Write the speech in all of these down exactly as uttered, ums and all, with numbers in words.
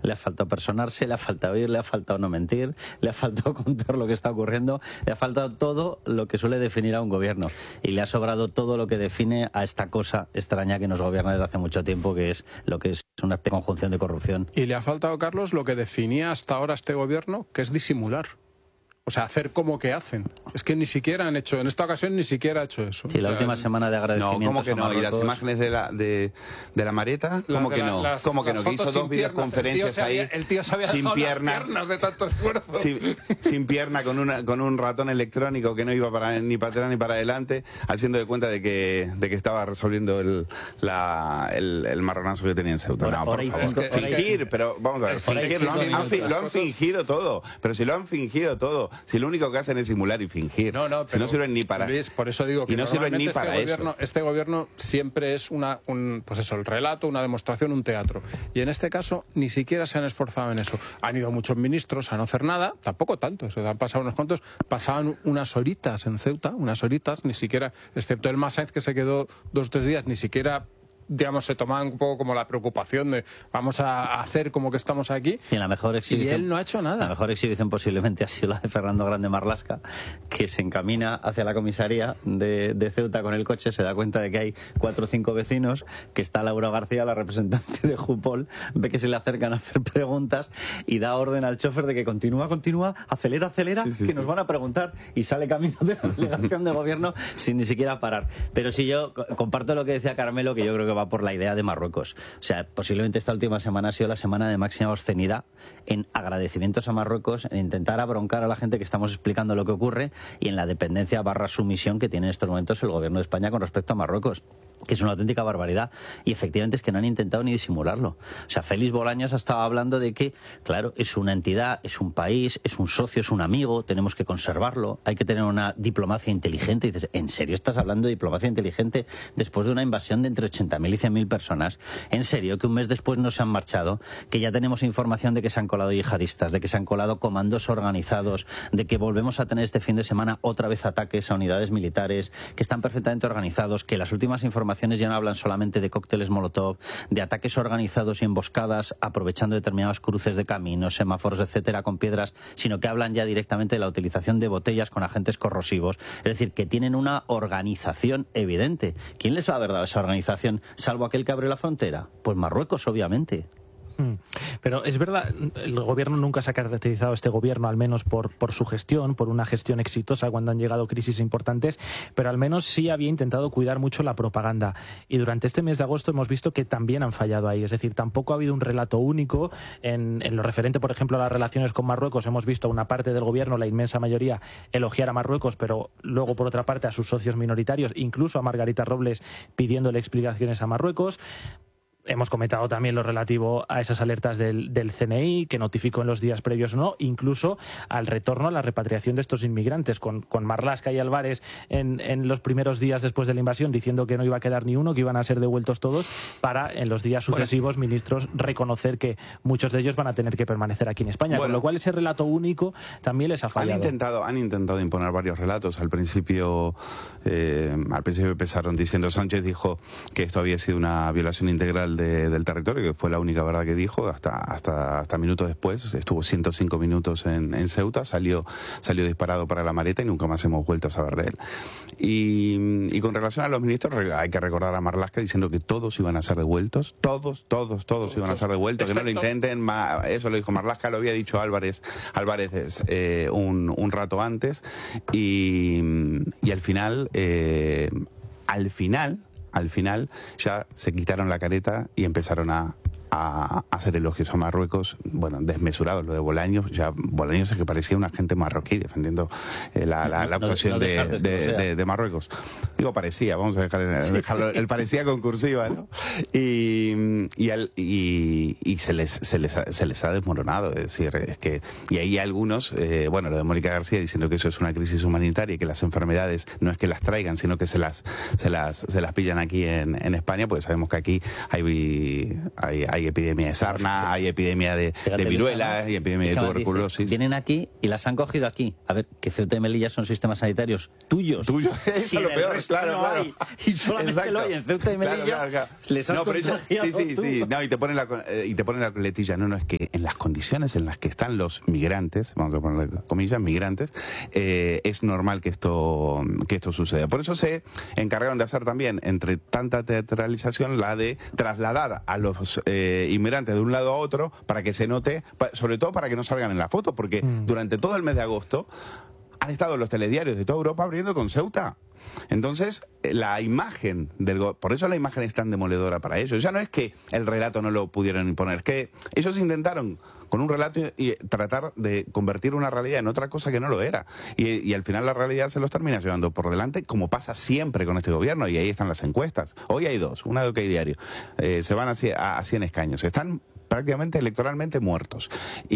le ha faltado personarse, le ha faltado ir, le ha faltado no mentir, le ha faltado contar lo que está ocurriendo, le ha faltado todo lo que suele definir a un gobierno y le ha sobrado todo lo que define a esta cosa extraña que nos gobierna desde hace mucho tiempo, que es lo que es una conjunción de corrupción. Y le ha faltado, Carlos, lo que definía hasta ahora este gobierno, que es disimular. O sea, hacer como que hacen. Es que ni siquiera han hecho, en esta ocasión ni siquiera ha hecho eso. Sí, la o sea, última semana de agradecimientos. No, ¿cómo que no? ¿Y las imágenes de la, de, de la Mareta? ¿Cómo la, que la, no? Las, ¿Cómo que no? Que hizo dos videoconferencias ahí había, el tío se había sin piernas, las piernas de tanto esfuerzo. Sin, sin pierna, con, una, con un ratón electrónico que no iba para, ni para atrás ni para adelante, haciendo de cuenta de que, de que estaba resolviendo el, la, el, el marronazo que tenía en Ceuta. Hora, no, por hora favor. cinco, fingir, pero vamos a ver, fingir, lo han, han, lo han fingido todo. Pero si lo han fingido todo, si lo único que hacen es simular y fingir. No, no, si no sirven ni para Luis, por eso digo que y no sirven ni para este gobierno, eso. Este gobierno siempre es una, un, pues eso, el relato, una demostración, un teatro. Y en este caso ni siquiera se han esforzado en eso. Han ido muchos ministros a no hacer nada, tampoco tanto, eso han pasado unos cuantos, pasaban unas horitas en Ceuta, unas horitas, ni siquiera, excepto el Masáez que se quedó dos o tres días, ni siquiera, digamos, se tomaban un poco como la preocupación de vamos a hacer como que estamos aquí. Y la mejor exhibición, y él no ha hecho nada. La mejor exhibición posiblemente ha sido la de Fernando Grande Marlaska, que se encamina hacia la comisaría de, de Ceuta con el coche, se da cuenta de que hay cuatro o cinco vecinos, que está Laura García, la representante de Jupol, ve que se le acercan a hacer preguntas y da orden al chofer de que continúa, continúa, acelera, acelera, sí, sí, que sí. nos van a preguntar, y sale camino de la delegación de gobierno sin ni siquiera parar. Pero si yo comparto lo que decía Carmelo, que yo creo que va por la idea de Marruecos. O sea, posiblemente esta última semana ha sido la semana de máxima obscenidad en agradecimientos a Marruecos, en intentar abroncar a la gente que estamos explicando lo que ocurre y en la dependencia barra sumisión que tiene en estos momentos el gobierno de España con respecto a Marruecos, que es una auténtica barbaridad. Y efectivamente es que no han intentado ni disimularlo. O sea, Félix Bolaños ha estado hablando de que, claro, es una entidad, es un país, es un socio, es un amigo, tenemos que conservarlo, hay que tener una diplomacia inteligente. Y dices, ¿en serio estás hablando de diplomacia inteligente después de una invasión de entre ochenta mil y cien mil personas? ¿En serio que un mes después no se han marchado? Que ya tenemos información de que se han colado yihadistas, de que se han colado comandos organizados, de que volvemos a tener este fin de semana otra vez ataques a unidades militares, que están perfectamente organizados, que las últimas informaciones ya no hablan solamente de cócteles Molotov, de ataques organizados y emboscadas aprovechando determinados cruces de caminos, semáforos, etcétera, con piedras, sino que hablan ya directamente de la utilización de botellas con agentes corrosivos. Es decir, que tienen una organización evidente. ¿Quién les va a haber dado esa organización, salvo aquel que abre la frontera? Pues Marruecos, obviamente. Pero es verdad, el gobierno nunca se ha caracterizado, este gobierno, al menos por, por su gestión, por una gestión exitosa cuando han llegado crisis importantes, pero al menos sí había intentado cuidar mucho la propaganda. Y durante este mes de agosto hemos visto que también han fallado ahí. Es decir, tampoco ha habido un relato único. En, en lo referente, por ejemplo, a las relaciones con Marruecos, hemos visto a una parte del gobierno, la inmensa mayoría, elogiar a Marruecos, pero luego, por otra parte, a sus socios minoritarios, incluso a Margarita Robles, pidiéndole explicaciones a Marruecos. Hemos comentado también lo relativo a esas alertas del, del C N I, que notificó en los días previos o no, incluso al retorno, a la repatriación de estos inmigrantes, con, con Marlaska y Álvarez en, en los primeros días después de la invasión, diciendo que no iba a quedar ni uno, que iban a ser devueltos todos, para en los días sucesivos, bueno, ministros reconocer que muchos de ellos van a tener que permanecer aquí en España, bueno, con lo cual ese relato único también les ha fallado. Han intentado, han intentado imponer varios relatos. Al principio, eh, al principio empezaron diciendo, Sánchez dijo que esto había sido una violación integral De, del territorio, que fue la única verdad que dijo, hasta hasta hasta minutos después. Estuvo ciento cinco minutos en, en Ceuta, salió salió disparado para la maleta y nunca más hemos vuelto a saber de él. Y, y con relación a los ministros, hay que recordar a Marlaska diciendo que todos iban a ser devueltos, todos, todos, todos iban a ser devueltos, que no lo intenten, eso lo dijo Marlaska, lo había dicho Álvarez Álvarez eh, un, un rato antes, y, y al final, eh, al final, Al final ya se quitaron la careta y empezaron a, a, a hacer elogios a Marruecos, bueno, desmesurados. Lo de Bolaños, ya Bolaños es que parecía un agente marroquí defendiendo eh, la, la, la actuación no, no de, de, de, de Marruecos. Digo parecía, vamos a dejar, sí, dejarlo, sí. Él parecía con cursiva, ¿no? Y, y, al, y, y se, les, se, les ha, se les ha desmoronado, es decir, es que, y hay algunos, eh, bueno, lo de Mónica García diciendo que eso es una crisis humanitaria y que las enfermedades no es que las traigan, sino que se las, se las, se las pillan aquí en, en España, pues sabemos que aquí hay, hay, hay hay epidemia de sarna, hay epidemia de, de viruela, hay epidemia de tuberculosis. Dice, vienen aquí y las han cogido aquí. A ver, que Ceuta y Melilla son sistemas sanitarios tuyos. Tuyos, eso si es lo peor, claro, no claro. Hay, y solamente Exacto. lo hay en Ceuta y Melilla, claro, claro, claro. les has no, pero contagiado ellos, sí, sí, tú. sí. No, y te ponen la eh, y te ponen la coletilla. No, no, es que en las condiciones en las que están los migrantes, vamos a ponerle comillas, migrantes, eh, es normal que esto que esto suceda. Por eso se encargaron de hacer también, entre tanta teatralización, la de trasladar a los eh, inmigrantes de un lado a otro para que se note, pa, sobre todo para que no salgan en la foto, porque mm. durante todo el mes de agosto han estado los telediarios de toda Europa abriendo con Ceuta. Entonces, la imagen del go- por eso la imagen es tan demoledora para ellos. Ya no es que el relato no lo pudieron imponer, es que ellos intentaron con un relato y, y tratar de convertir una realidad en otra cosa que no lo era. Y, y al final la realidad se los termina llevando por delante, como pasa siempre con este gobierno, y ahí están las encuestas. Hoy hay dos, una de OK Diario. Eh, se van a, a cien escaños. Están prácticamente electoralmente muertos.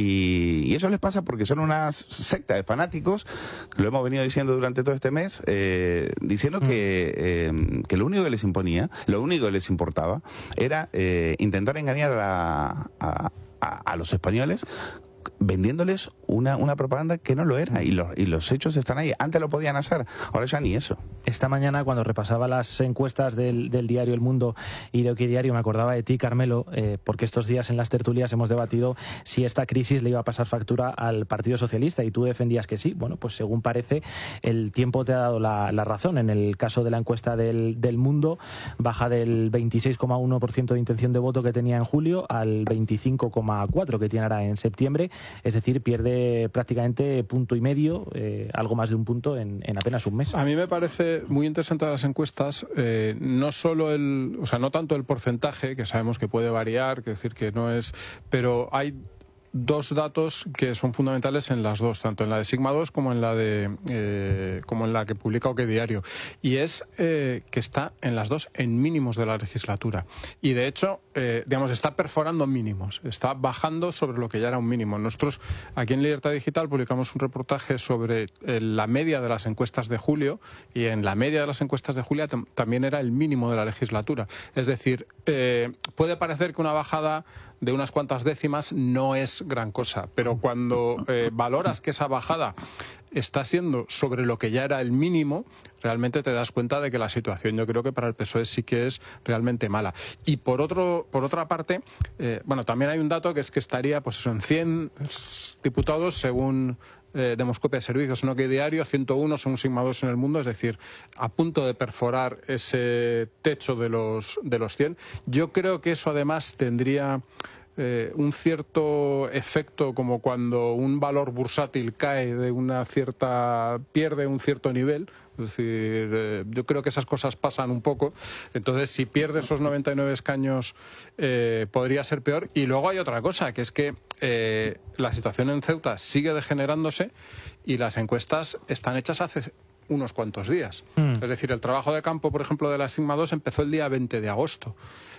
Y, y eso les pasa porque son una secta de fanáticos, lo hemos venido diciendo durante todo este mes, eh, diciendo mm. que, eh, que lo único que les imponía, lo único que les importaba, era eh, intentar engañar a, a, a, a los españoles vendiéndoles una, una propaganda que no lo era, y los, y los hechos están ahí. Antes lo podían hacer, ahora ya ni eso. Esta mañana, cuando repasaba las encuestas del, del diario El Mundo y de OK Diario, me acordaba de ti, Carmelo, eh, porque estos días en las tertulias hemos debatido si esta crisis le iba a pasar factura al Partido Socialista, y tú defendías que sí. Bueno, pues según parece, el tiempo te ha dado la, la razón. En el caso de la encuesta del, del Mundo, baja del veintiséis coma uno por ciento de intención de voto que tenía en julio al veinticinco coma cuatro por ciento que tiene ahora en septiembre. Es decir, pierde prácticamente punto y medio, eh, algo más de un punto en, en apenas un mes. A mí me parece muy interesante las encuestas, eh, no solo el, o sea, no tanto el porcentaje, que sabemos que puede variar, que decir que no es, pero hay dos datos que son fundamentales en las dos, tanto en la de Sigma dos como en la de eh, como en la que publica OK Diario, y es eh, que está en las dos en mínimos de la legislatura, y de hecho eh, digamos está perforando mínimos, está bajando sobre lo que ya era un mínimo. Nosotros aquí en Libertad Digital publicamos un reportaje sobre eh, la media de las encuestas de julio, y en la media de las encuestas de julio tam- también era el mínimo de la legislatura. Es decir, eh, puede parecer que una bajada de unas cuantas décimas no es gran cosa, pero cuando eh, valoras que esa bajada está siendo sobre lo que ya era el mínimo, realmente te das cuenta de que la situación, yo creo que para el P S O E sí que es realmente mala. Y por otro, por otra parte, eh, bueno, también hay un dato que es que estaría pues en cien diputados según Eh, Demoscopia de Servicios en OK Diario, ciento uno son Sigma dos en el mundo, es decir, a punto de perforar ese techo de los, de los cien. Yo creo que eso además tendría eh, un cierto efecto, como cuando un valor bursátil cae de una cierta, pierde un cierto nivel. Es decir, eh, yo creo que esas cosas pasan un poco. Entonces, si pierde esos noventa y nueve escaños, eh, podría ser peor. Y luego hay otra cosa, que es que eh, la situación en Ceuta sigue degenerándose y las encuestas están hechas hace unos cuantos días. Mm. Es decir, el trabajo de campo, por ejemplo, de la Sigma dos empezó el día veinte de agosto.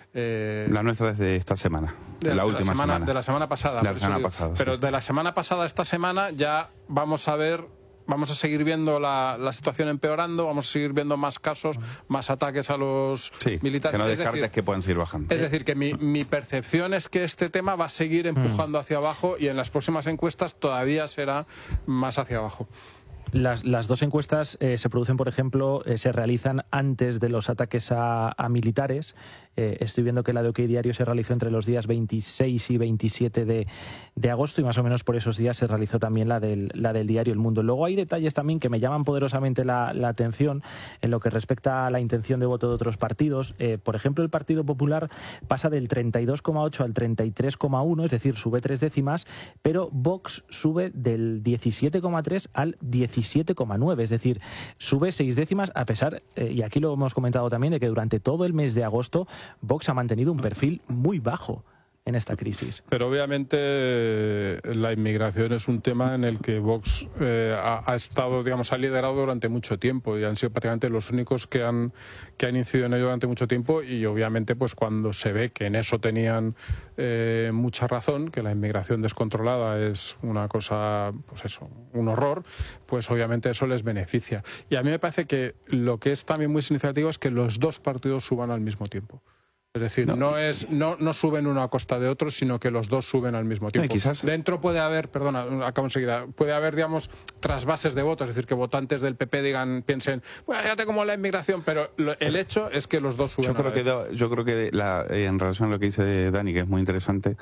Eh, la nuestra es de esta semana, de, de la de última la semana, semana. De la semana pasada. De la semana pasada, Pero sí. de la semana pasada a esta semana ya vamos a ver... Vamos a seguir viendo la, la situación empeorando, vamos a seguir viendo más casos, más ataques a los sí, militares. Que no descartes es decir, que puedan seguir bajando. Es decir, que mi, mi percepción es que este tema va a seguir empujando hacia abajo, y en las próximas encuestas todavía será más hacia abajo. Las, las dos encuestas eh, se producen, por ejemplo, eh, se realizan antes de los ataques a, a militares. Eh, estoy viendo que la de OK Diario se realizó entre los días veintiséis y veintisiete de, de agosto, y más o menos por esos días se realizó también la del, la del diario El Mundo. Luego hay detalles también que me llaman poderosamente la, la atención en lo que respecta a la intención de voto de otros partidos. Eh, por ejemplo, el Partido Popular pasa del treinta y dos coma ocho al treinta y tres coma uno, es decir, sube tres décimas, pero Vox sube del diecisiete coma tres al diecisiete coma nueve, es decir, sube seis décimas a pesar, eh, y aquí lo hemos comentado también, de que durante todo el mes de agosto Vox ha mantenido un perfil muy bajo en esta crisis. Pero obviamente la inmigración es un tema en el que Vox eh, ha, ha estado, digamos, ha liderado durante mucho tiempo, y han sido prácticamente los únicos que han que han incidido en ello durante mucho tiempo, y obviamente pues cuando se ve que en eso tenían eh, mucha razón, que la inmigración descontrolada es una cosa, pues eso, un horror, pues obviamente eso les beneficia. Y a mí me parece que lo que es también muy significativo es que los dos partidos suban al mismo tiempo. Es decir, no, no es no, no suben uno a costa de otro, sino que los dos suben al mismo tiempo. No, quizás... Dentro puede haber, perdona, acabo enseguida, puede haber, digamos, trasvases de votos, es decir, que votantes del P P digan, piensen, bueno, fíjate como la inmigración, pero lo, el hecho es que los dos suben. Yo creo que, do, yo creo que la, eh, en relación a lo que dice Dani, que es muy interesante,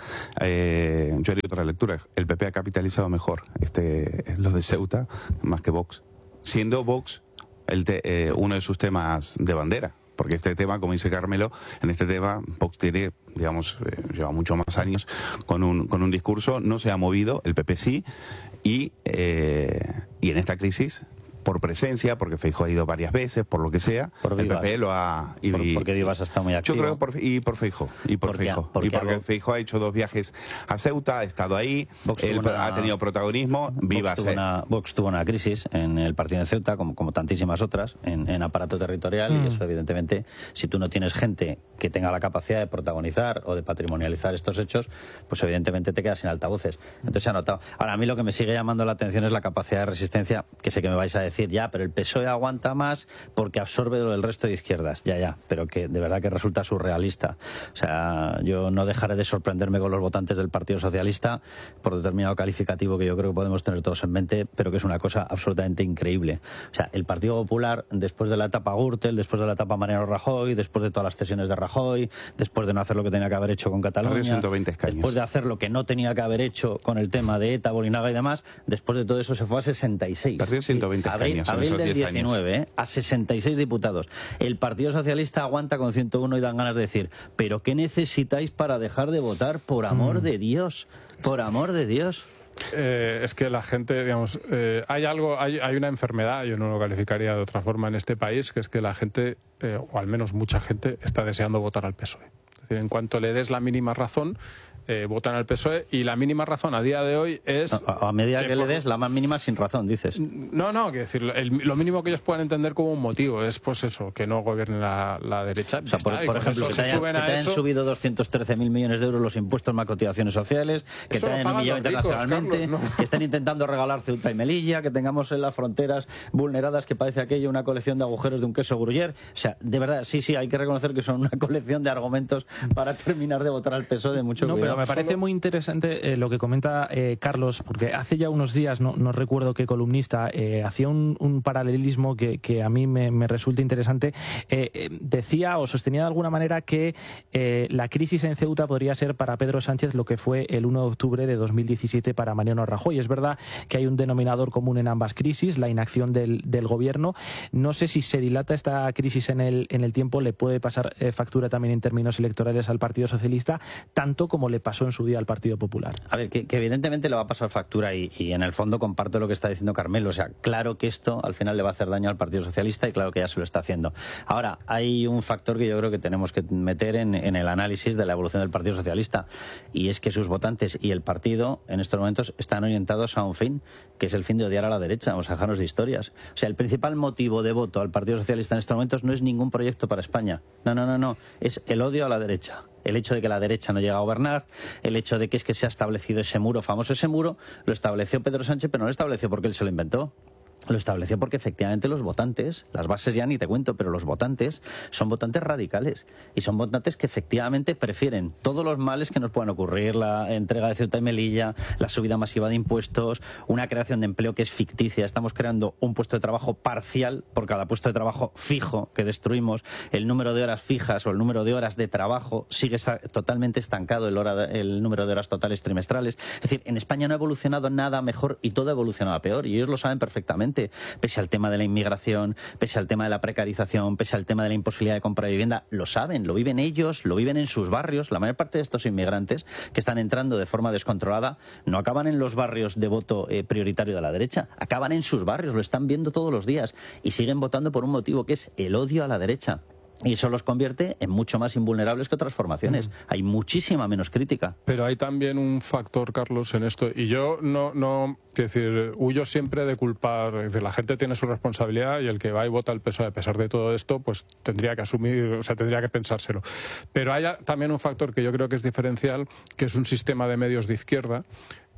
eh, yo haría otra lectura. El P P ha capitalizado mejor este lo de Ceuta más que Vox, siendo Vox el te, eh, uno de sus temas de bandera. Porque este tema, como dice Carmelo, en este tema Vox tiene, digamos, eh, lleva muchos más años con un, con un discurso, no se ha movido, el P P sí, y, eh, y en esta crisis, por presencia, porque Feijóo ha ido varias veces, por lo que sea, por el Vivas. P P lo ha... Y, por, porque Vivas está muy activo. Yo creo que por, y por Feijóo, y por porque, Feijóo. porque y porque algo... Feijóo ha hecho dos viajes a Ceuta, ha estado ahí, él una... ha tenido protagonismo, Vivas... Vox tuvo, una, Vox tuvo una crisis en el partido de Ceuta, como, como tantísimas otras, en, en aparato territorial, mm. y eso evidentemente, si tú no tienes gente que tenga la capacidad de protagonizar o de patrimonializar estos hechos, pues evidentemente te quedas sin altavoces. Entonces se ha notado. Ahora, a mí lo que me sigue llamando la atención es la capacidad de resistencia, que sé que me vais a decir, ya, pero el P S O E aguanta más porque absorbe lo del resto de izquierdas, ya, ya, pero que de verdad que resulta surrealista. O sea, yo no dejaré de sorprenderme con los votantes del Partido Socialista por determinado calificativo que yo creo que podemos tener todos en mente, pero que es una cosa absolutamente increíble. O sea, el Partido Popular, después de la etapa Gürtel, después de la etapa Mariano Rajoy, después de todas las cesiones de Rajoy, después de no hacer lo que tenía que haber hecho con Cataluña, ciento veinte escaños. Después de hacer lo que no tenía que haber hecho con el tema de ETA, Bolinaga y demás, después de todo eso se fue a sesenta y seis. Perdió ciento veinte escaños en esos diez diecinueve, ¿eh? A sesenta y seis diputados. El Partido Socialista aguanta con ciento uno y dan ganas de decir, ¿pero qué necesitáis para dejar de votar? Por amor mm. de Dios, por amor de Dios. Eh, es que la gente, digamos, eh, hay algo, hay, hay una enfermedad, yo no lo calificaría de otra forma en este país, que es que la gente, eh, o al menos mucha gente, está deseando votar al P S O E. Es decir, en cuanto le des la mínima razón, Eh, votan al P S O E, y la mínima razón a día de hoy es... A, a medida que, que le des la más mínima sin razón, dices. No, no, quiero decir, el, lo mínimo que ellos puedan entender como un motivo es, pues eso, que no gobierne la, la derecha. O sea, por, por ejemplo, que te hayan, que te hayan eso... subido doscientos trece mil millones de euros los impuestos más cotizaciones sociales, que eso te hayan humillado internacionalmente, Carlos, ¿no? Que estén intentando regalar Ceuta y Melilla, que tengamos en las fronteras vulneradas, que parece aquello una colección de agujeros de un queso Gruyère. O sea, de verdad, sí, sí, hay que reconocer que son una colección de argumentos para terminar de votar al P S O E de mucho no, cuidado. Pero me parece muy interesante interesante eh, lo que comenta eh, Carlos, porque hace ya unos días, no, no recuerdo qué columnista, eh, hacía un, un paralelismo que, que a mí me, me resulta interesante. Eh, eh, decía o sostenía de alguna manera que eh, la crisis en Ceuta podría ser para Pedro Sánchez lo que fue el uno de octubre de dos mil diecisiete para Mariano Rajoy. Es verdad que hay un denominador común en ambas crisis, la inacción del, del gobierno. No sé si se dilata esta crisis en el, en el tiempo, le puede pasar eh, factura también en términos electorales al Partido Socialista, tanto como le pasó en su día al Partido Popular. A ver, que, que evidentemente le va a pasar factura y, y en el fondo comparto lo que está diciendo Carmelo. O sea, claro que esto al final le va a hacer daño al Partido Socialista y claro que ya se lo está haciendo. Ahora, hay un factor que yo creo que tenemos que meter en, en el análisis de la evolución del Partido Socialista, y es que sus votantes y el partido en estos momentos están orientados a un fin, que es el fin de odiar a la derecha. Vamos a dejarnos de historias. O sea, el principal motivo de voto al Partido Socialista en estos momentos no es ningún proyecto para España. No, no, no, no. Es el odio a la derecha. El hecho de que la derecha no llega a gobernar, el hecho de que es que se ha establecido ese muro, famoso ese muro, lo estableció Pedro Sánchez, pero no lo estableció porque él se lo inventó. Lo estableció porque efectivamente los votantes, las bases ya ni te cuento, pero los votantes son votantes radicales y son votantes que efectivamente prefieren todos los males que nos puedan ocurrir, la entrega de Ceuta y Melilla, la subida masiva de impuestos, una creación de empleo que es ficticia. Estamos creando un puesto de trabajo parcial por cada puesto de trabajo fijo que destruimos. El número de horas fijas o el número de horas de trabajo sigue totalmente estancado, el, hora de, el número de horas totales trimestrales. Es decir, en España no ha evolucionado nada mejor y todo ha evolucionado a peor, y ellos lo saben perfectamente. Pese al tema de la inmigración, pese al tema de la precarización, pese al tema de la imposibilidad de compra de vivienda, lo saben, lo viven ellos, lo viven en sus barrios. La mayor parte de estos inmigrantes que están entrando de forma descontrolada no acaban en los barrios de voto eh, prioritario de la derecha, acaban en sus barrios, lo están viendo todos los días y siguen votando por un motivo que es el odio a la derecha. Y eso los convierte en mucho más invulnerables que otras formaciones. Mm. Hay muchísima menos crítica. Pero hay también un factor, Carlos, en esto. Y yo no, no quiero decir, huyo siempre de culpar. Es decir, la gente tiene su responsabilidad y el que va y vota al P S O E, a pesar de todo esto, pues tendría que asumir, o sea, tendría que pensárselo. Pero hay también un factor que yo creo que es diferencial, que es un sistema de medios de izquierda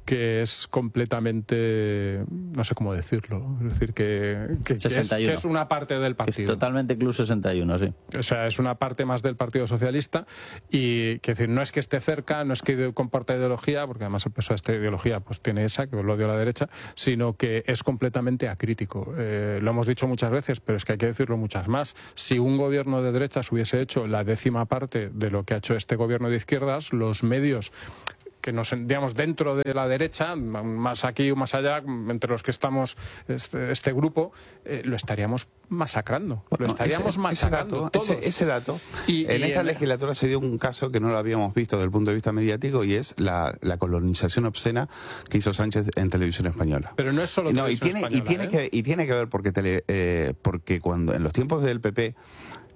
que es completamente, no sé cómo decirlo, es decir, que, que, que, es, que es una parte del partido. Es totalmente Club sesenta y uno, sí. O sea, es una parte más del Partido Socialista y, que decir, no es que esté cerca, no es que comparta ideología, porque además el P S O E esta ideología pues tiene esa, que lo dio a la derecha, sino que es completamente acrítico. Eh, lo hemos dicho muchas veces, pero es que hay que decirlo muchas más. Si un gobierno de derechas hubiese hecho la décima parte de lo que ha hecho este gobierno de izquierdas, los medios que nos, digamos, dentro de la derecha, más aquí o más allá, entre los que estamos este, este grupo, eh, lo estaríamos masacrando. Bueno, lo estaríamos ese, masacrando. Ese dato, ese, ese dato y, en y esta en... legislatura se dio un caso que no lo habíamos visto desde el punto de vista mediático y es la, la colonización obscena que hizo Sánchez en Televisión Española. Pero no es solo no, Televisión y tiene, Española. Y tiene, ¿eh? que, y tiene que ver porque, tele, eh, porque cuando en los tiempos del P P,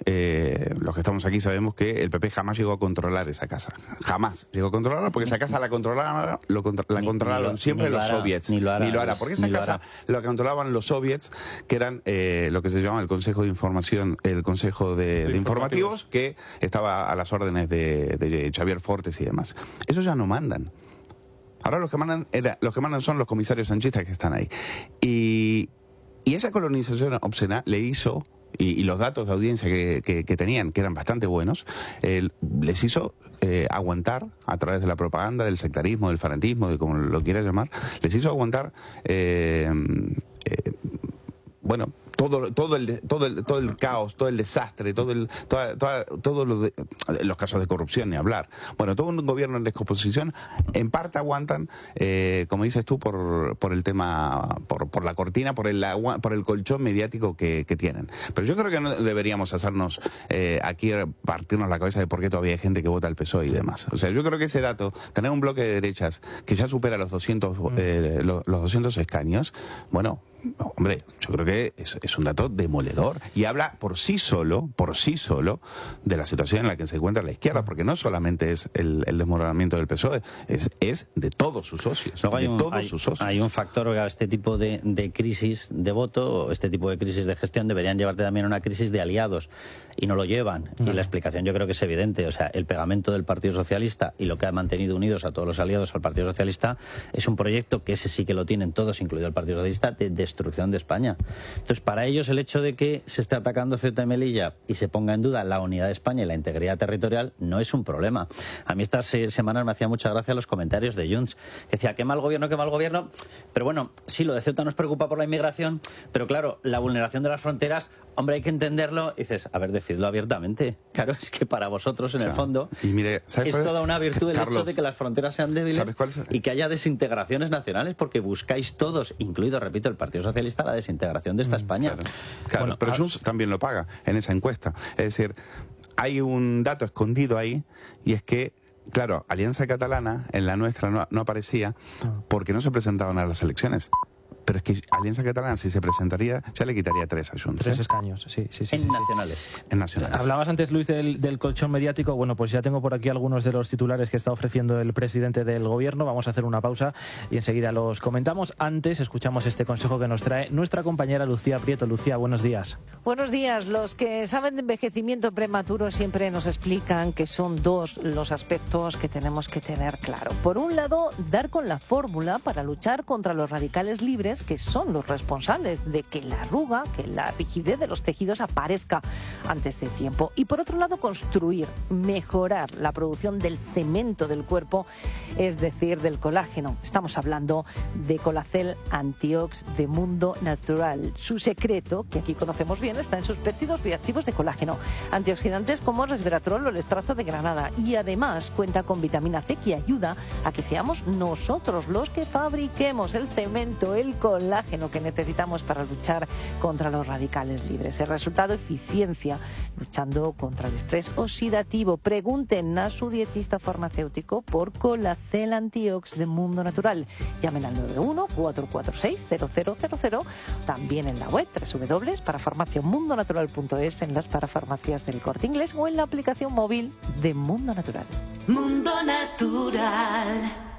Eh, los que estamos aquí sabemos que el P P jamás llegó a controlar esa casa. Jamás llegó a controlarla porque esa casa la controlaban, lo contra, la ni, controlaron ni, siempre ni los hará, soviets. Ni lo hará. Ni lo hará porque esa casa la controlaban los soviets, que eran eh, lo que se llama el Consejo de Información, el Consejo de, sí, de informativos, informativos, que estaba a las órdenes de, de Xavier Fortes y demás. Esos ya no mandan. Ahora los que mandan, era, los que mandan son los comisarios sanchistas que están ahí. Y, y esa colonización obscena le hizo... Y, y los datos de audiencia que, que, que tenían, que eran bastante buenos, eh, les hizo eh, aguantar, a través de la propaganda, del sectarismo, del fanatismo, de como lo quieras llamar, les hizo aguantar, eh, eh, bueno, todo todo el todo el todo el caos, todo el desastre, todo el toda, toda, todo lo de, los casos de corrupción ni hablar. Bueno, todo un gobierno en descomposición en parte aguantan, eh, como dices tú, por por el tema, por por la cortina, por el por el colchón mediático que, que tienen. Pero yo creo que no deberíamos hacernos eh, aquí partirnos la cabeza de por qué todavía hay gente que vota al P S O E y demás. O sea, yo creo que ese dato, tener un bloque de derechas que ya supera los doscientos eh, los, los doscientos escaños, bueno, hombre, yo creo que es, es un dato demoledor y habla por sí solo, por sí solo, de la situación en la que se encuentra la izquierda, porque no solamente es el, el desmoronamiento del P S O E, es, es de todos sus socios. Luego hay de un, todos hay, sus socios. Hay un factor, este tipo de, de crisis de voto, este tipo de crisis de gestión deberían llevarte también a una crisis de aliados y no lo llevan. No. Y la explicación yo creo que es evidente. O sea, el pegamento del Partido Socialista y lo que ha mantenido unidos a todos los aliados al Partido Socialista es un proyecto que ese sí que lo tienen todos, incluido el Partido Socialista, de destrucción de España. Entonces, para ellos el hecho de que se esté atacando Ceuta y Melilla y se ponga en duda la unidad de España y la integridad territorial no es un problema. A mí estas eh, semanas me hacía mucha gracia los comentarios de Junts, que decía, qué mal gobierno, qué mal gobierno, pero bueno, sí, lo de Ceuta nos preocupa por la inmigración, pero claro, la vulneración de las fronteras, hombre, hay que entenderlo. Y dices, a ver, decidlo abiertamente. Claro, es que para vosotros, en claro. el fondo, y mire, es toda una virtud el Carlos, hecho de que las fronteras sean débiles y que haya desintegraciones nacionales, porque buscáis todos, incluido, repito, el Partido Socialista, la desintegración de esta España. Claro, claro bueno, pero Junts también lo paga en esa encuesta. Es decir, hay un dato escondido ahí, y es que, claro, Alianza Catalana, en la nuestra no, no aparecía porque no se presentaban a las elecciones. Pero es que Alianza Catalana, si se presentaría, ya le quitaría tres a Junts. Tres escaños, sí, sí, sí. En sí, nacionales. Sí. En nacionales. Hablabas antes, Luis, del, del colchón mediático. Bueno, pues ya tengo por aquí algunos de los titulares que está ofreciendo el presidente del gobierno. Vamos a hacer una pausa y enseguida los comentamos. Antes, escuchamos este consejo que nos trae nuestra compañera Lucía Prieto. Lucía, buenos días. Buenos días. Los que saben de envejecimiento prematuro siempre nos explican que son dos los aspectos que tenemos que tener claro. Por un lado, dar con la fórmula para luchar contra los radicales libres, que son los responsables de que la arruga, que la rigidez de los tejidos aparezca antes de tiempo. Y por otro lado, construir, mejorar la producción del cemento del cuerpo, es decir, del colágeno. Estamos hablando de Colacel Antiox de Mundo Natural. Su secreto, que aquí conocemos bien, está en sus péptidos bioactivos de colágeno, antioxidantes como resveratrol o el extracto de granada, y además cuenta con vitamina C, que ayuda a que seamos nosotros los que fabriquemos el cemento, el colágeno que necesitamos para luchar contra los radicales libres. El resultado, eficiencia, luchando contra el estrés oxidativo. Pregunten a su dietista farmacéutico por Colacel Antiox de Mundo Natural. Llamen al nueve uno cuatro cuatro seis cero cero cero cero, también en la web doble u doble u doble u punto parafarmacia mundo natural punto es, en las parafarmacias del Corte Inglés o en la aplicación móvil de Mundo Natural. Mundo Natural.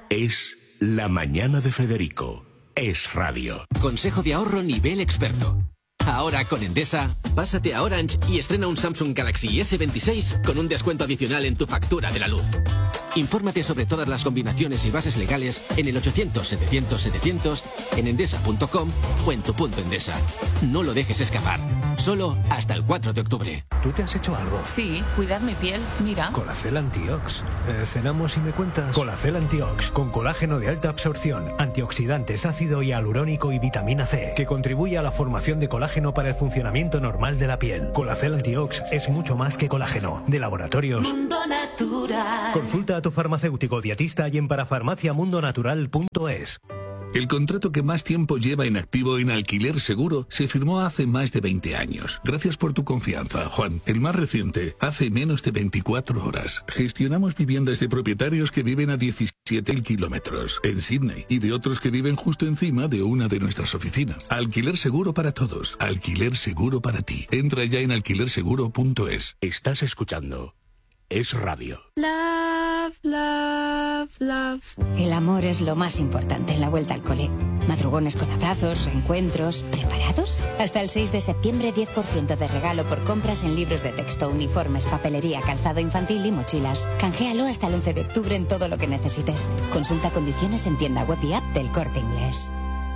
Es la mañana de Federico. Es radio. Consejo de ahorro nivel experto. Ahora con Endesa, pásate a Orange y estrena un Samsung Galaxy ese veintiséis con un descuento adicional en tu factura de la luz. Infórmate sobre todas las combinaciones y bases legales en el ochocientos setecientos setecientos, en endesa punto com o en tu punto Endesa. No lo dejes escapar. Solo hasta el cuatro de octubre. ¿Tú te has hecho algo? Sí, cuidad mi piel. Mira. Colacel Antiox. Eh, ¿Cenamos y me cuentas? Colacel Antiox, con colágeno de alta absorción, antioxidantes, ácido hialurónico y vitamina C, que contribuye a la formación de colágeno para el funcionamiento normal de la piel. Colacel Antiox es mucho más que colágeno. De Laboratorios Mundo Natural. Consulta a tu farmacéutico dietista y en parafarmacia mundo natural punto es. El contrato que más tiempo lleva en activo en Alquiler Seguro se firmó hace más de veinte años. Gracias por tu confianza, Juan. El más reciente, hace menos de veinticuatro horas. Gestionamos viviendas de propietarios que viven a diecisiete mil kilómetros en Sydney y de otros que viven justo encima de una de nuestras oficinas. Alquiler Seguro para todos. Alquiler Seguro para ti. Entra ya en alquiler seguro punto es. Estás escuchando Es Radio. Love, love, love. El amor es lo más importante en la vuelta al cole. Madrugones con abrazos, reencuentros. ¿Preparados? Hasta el seis de septiembre, diez por ciento de regalo por compras en libros de texto, uniformes, papelería, calzado infantil y mochilas. Canjealo hasta el once de octubre en todo lo que necesites. Consulta condiciones en tienda web y app del Corte Inglés.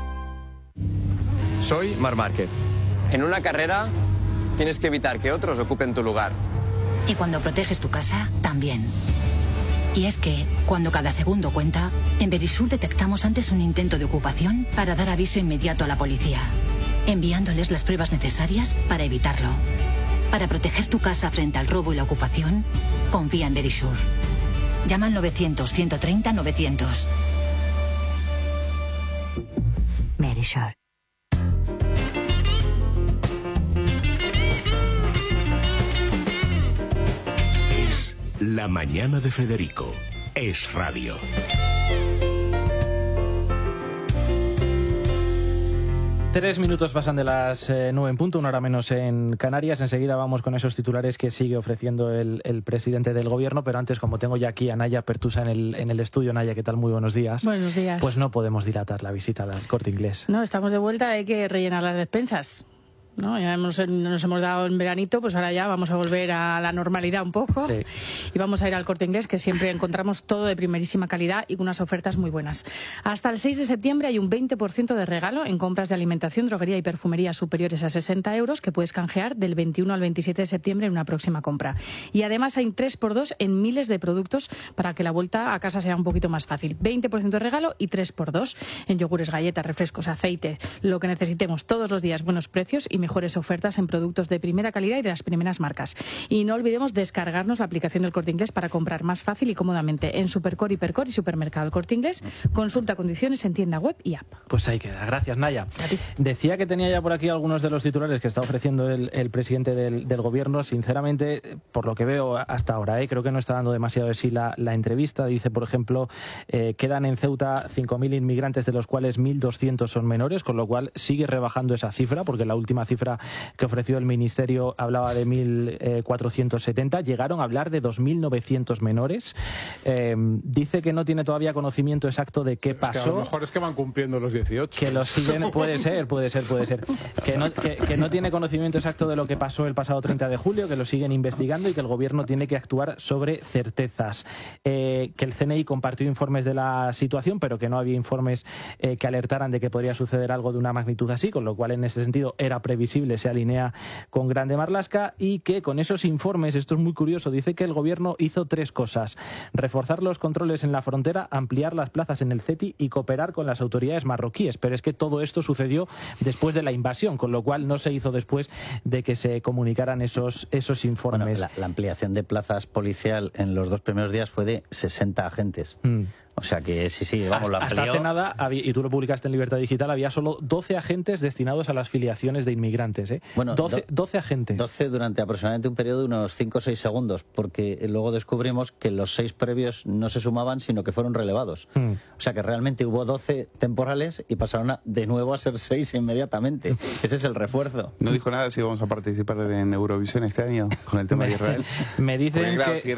Soy Marc Márquez. En una carrera tienes que evitar que otros ocupen tu lugar. Y cuando proteges tu casa, también. Y es que, cuando cada segundo cuenta, en Verisur detectamos antes un intento de ocupación para dar aviso inmediato a la policía, enviándoles las pruebas necesarias para evitarlo. Para proteger tu casa frente al robo y la ocupación, confía en Verisur. Llama al novecientos, ciento treinta, novecientos. Verisur. La mañana de Federico. Es Radio. Tres minutos pasan de las eh, nueve en punto, una hora menos en Canarias. Enseguida vamos con esos titulares que sigue ofreciendo el, el presidente del gobierno, pero antes, como tengo ya aquí a Naya Pertusa en el, en el estudio. Naya, ¿qué tal? Muy buenos días. Buenos días. Pues no podemos dilatar la visita al Corte Inglés. No, estamos de vuelta, hay que rellenar las despensas. ¿No? Ya hemos, nos hemos dado en veranito, pues ahora ya vamos a volver a la normalidad un poco. Sí. Y vamos a ir al Corte Inglés, que siempre encontramos todo de primerísima calidad y unas ofertas muy buenas. Hasta el seis de septiembre hay un veinte por ciento de regalo en compras de alimentación, droguería y perfumería superiores a sesenta euros, que puedes canjear del veintiuno al veintisiete de septiembre en una próxima compra. Y además hay un tres por dos en miles de productos para que la vuelta a casa sea un poquito más fácil. veinte por ciento de regalo y tres por dos en yogures, galletas, refrescos, aceites, lo que necesitemos todos los días, buenos precios y mejores ofertas en productos de primera calidad y de las primeras marcas. Y no olvidemos descargarnos la aplicación del Corte Inglés para comprar más fácil y cómodamente en Supercore, Hipercore y Supermercado El Corte Inglés. Consulta condiciones en tienda web y app. Pues ahí queda. Gracias, Naya. Decía que tenía ya por aquí algunos de los titulares que está ofreciendo el, el presidente del, del gobierno. Sinceramente, por lo que veo hasta ahora, ¿eh? creo que no está dando demasiado de sí la, la entrevista. Dice, por ejemplo, eh, quedan en Ceuta cinco mil inmigrantes, de los cuales mil doscientos son menores, con lo cual sigue rebajando esa cifra, porque la última cifra que ofreció el Ministerio hablaba de mil cuatrocientos setenta. Llegaron a hablar de dos mil novecientos menores. Eh, dice que no tiene todavía conocimiento exacto de qué pasó. Es que a lo mejor es que van cumpliendo los dieciocho. Que los siguen, puede ser, puede ser, puede ser. Que no, que, que no tiene conocimiento exacto de lo que pasó el pasado treinta de julio, que lo siguen investigando y que el gobierno tiene que actuar sobre certezas. Eh, que el C N I compartió informes de la situación, pero que no había informes eh, que alertaran de que podría suceder algo de una magnitud así, con lo cual en ese sentido era previsible, se alinea con Grande Marlaska, y que con esos informes, esto es muy curioso, dice que el gobierno hizo tres cosas: reforzar los controles en la frontera, ampliar las plazas en el C E T I y cooperar con las autoridades marroquíes. Pero es que todo esto sucedió después de la invasión, con lo cual no se hizo después de que se comunicaran esos, esos informes. Bueno, la, la ampliación de plazas policial en los dos primeros días fue de sesenta agentes. Mm. O sea que sí, sí, vamos, lo amplió. Hasta hace nada, había, y tú lo publicaste en Libertad Digital, había solo doce agentes destinados a las filiaciones de inmigrantes. ¿eh? Bueno, doce, doce agentes. doce durante aproximadamente un periodo de unos cinco o seis segundos, porque luego descubrimos que los seis previos no se sumaban, sino que fueron relevados. Mm. O sea que realmente hubo doce temporales y pasaron a, de nuevo a ser seis inmediatamente. Ese es el refuerzo. ¿No dijo nada si vamos a participar en Eurovisión este año con el tema de Israel? Me dicen Porque, claro, que... si Israel,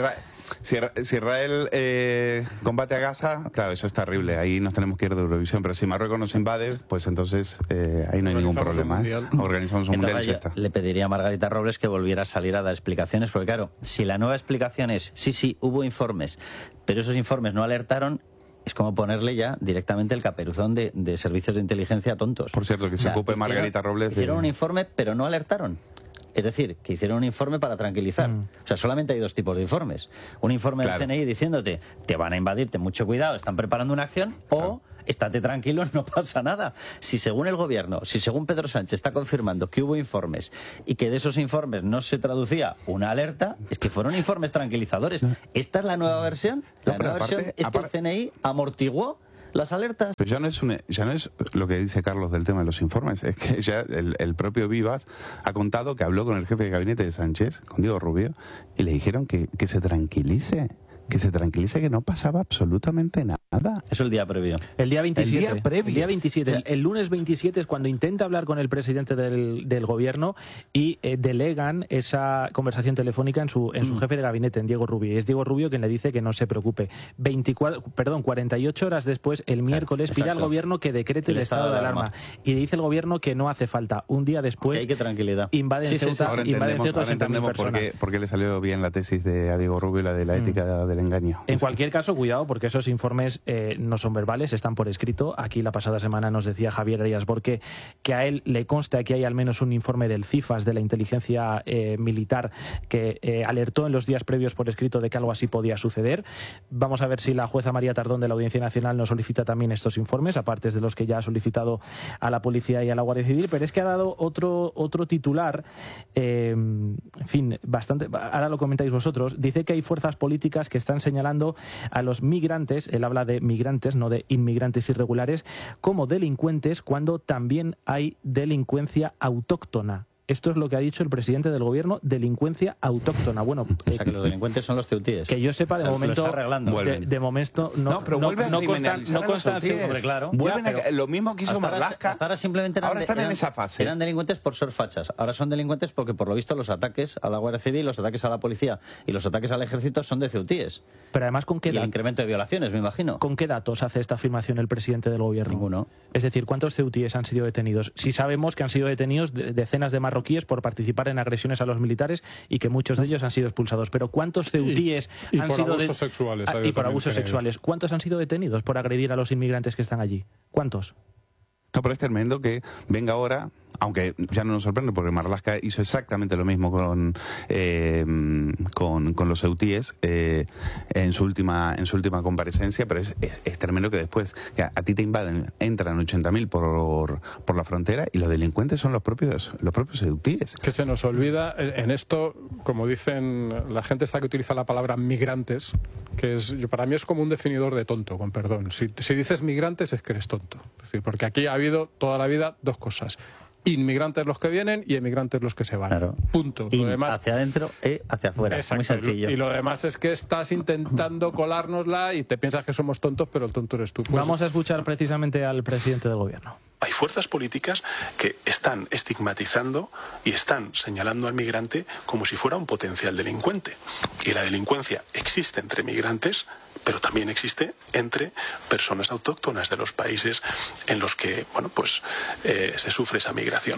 Si, si Israel eh, combate a Gaza, claro, eso es terrible. Ahí nos tenemos que ir de Eurovisión. Pero si Marruecos nos invade, pues entonces eh, ahí no hay ningún problema. ¿eh? Organizamos un mundial y ya está. Le pediría a Margarita Robles que volviera a salir a dar explicaciones, porque claro, si la nueva explicación es, sí, sí, hubo informes, pero esos informes no alertaron, es como ponerle ya directamente el caperuzón de, de servicios de inteligencia tontos. Por cierto, que se o sea, ocupe hicieron, Margarita Robles. Hicieron de... un informe, pero no alertaron. Es decir, que hicieron un informe para tranquilizar. Mm. O sea, solamente hay dos tipos de informes. Un informe claro. del C N I diciéndote, te van a invadir, ten mucho cuidado, están preparando una acción, claro. o estate tranquilo, no pasa nada. Si según el gobierno, si según Pedro Sánchez está confirmando que hubo informes y que de esos informes no se traducía una alerta, es que fueron informes tranquilizadores. ¿Esta es la nueva versión? La no, nueva aparte, versión es aparte... que el C N I amortiguó las alertas. Pero ya no es un, ya no es lo que dice Carlos del tema de los informes, es que ya el, el propio Vivas ha contado que habló con el jefe de gabinete de Sánchez, con Diego Rubio, y le dijeron que, que se tranquilice. Que se tranquilice, que no pasaba absolutamente nada. Eso el día previo. El día veintisiete. El día previo. El día veintisiete. El, el lunes veintisiete es cuando intenta hablar con el presidente del, del gobierno y eh, delegan esa conversación telefónica en su, en su mm. jefe de gabinete, en Diego Rubio. Y es Diego Rubio quien le dice que no se preocupe. veinticuatro, perdón, cuarenta y ocho horas después, el miércoles, claro, pide al gobierno que decrete el, el estado, estado de alarma. alarma. Y dice el gobierno que no hace falta. Un día después, okay, qué tranquilidad. invaden sí, Ceuta, sí, sí. Ahora invaden entendemos, Ceuta ahora entendemos por qué, por qué le salió bien la tesis de a Diego Rubio, la de la ética mm. del engaño. En cualquier En cualquier caso, cuidado, porque esos informes eh, no son verbales, están por escrito. Aquí la pasada semana nos decía Javier Arias Borque que a él le consta que hay al menos un informe del CIFAS, de la inteligencia eh, militar, que eh, alertó en los días previos por escrito de que algo así podía suceder. Vamos a ver si la jueza María Tardón de la Audiencia Nacional nos solicita también estos informes, aparte de los que ya ha solicitado a la Policía y a la Guardia Civil, pero es que ha dado otro, otro titular, eh, en fin, bastante, ahora lo comentáis vosotros, dice que hay fuerzas políticas que están señalando a los migrantes, él habla de migrantes, no de inmigrantes irregulares, como delincuentes cuando también hay delincuencia autóctona. Esto es lo que ha dicho el presidente del gobierno, delincuencia autóctona. Bueno, o sea, que los delincuentes son los ceutíes. Que yo sepa, de o sea, momento, de, de momento no, no, pero no, vuelven no, a consta, no consta hombre, claro. Vuelven ya, a, lo mismo que hizo Marlaska. Hasta ahora simplemente eran, ahora están eran, en esa fase. Eran delincuentes por ser fachas. Ahora son delincuentes porque, por lo visto, los ataques a la Guardia Civil, los ataques a la policía y los ataques al ejército son de ceutíes. Pero además, ¿con qué y el incremento de violaciones, me imagino. ¿Con qué datos hace esta afirmación el presidente del gobierno? Ninguno. Es decir, ¿cuántos ceutíes han sido detenidos? Si sabemos que han sido detenidos decenas de marroquíes por participar en agresiones a los militares y que muchos de ellos han sido expulsados. Pero ¿cuántos ceutíes y, y han por sido abusos de... sexuales? Ah, y por abusos sexuales. ¿Cuántos han sido detenidos por agredir a los inmigrantes que están allí? ¿Cuántos? No, pero es tremendo que venga ahora, aunque ya no nos sorprende porque Marlaska hizo exactamente lo mismo con eh, con, con los ceutíes eh, en su última en su última comparecencia, pero es, es, es tremendo que después que a, a ti te invaden, entran ochenta mil por, por la frontera y los delincuentes son los propios los propios ceutíes. Que se nos olvida en esto, como dicen la gente esta que utiliza la palabra migrantes, que es para mí es como un definidor de tonto, con perdón. Si, si dices migrantes es que eres tonto. Es decir, porque aquí ha habido toda la vida dos cosas. Inmigrantes los que vienen y emigrantes los que se van. Claro. Punto. Lo In demás, hacia adentro y hacia afuera. Exacto. Muy sencillo. Y lo demás es que estás intentando colárnosla y te piensas que somos tontos, pero el tonto eres tú. Pues... Vamos a escuchar precisamente al presidente del gobierno. Hay fuerzas políticas que están estigmatizando y están señalando al migrante como si fuera un potencial delincuente. Y la delincuencia existe entre migrantes, pero también existe entre personas autóctonas de los países en los que, bueno, pues eh, se sufre esa migración.